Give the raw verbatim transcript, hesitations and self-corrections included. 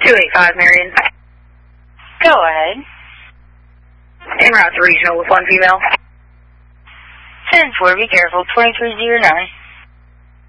two eight five, Marion. Go ahead. En route to regional with one female. ten four, be careful, twenty-three zero nine.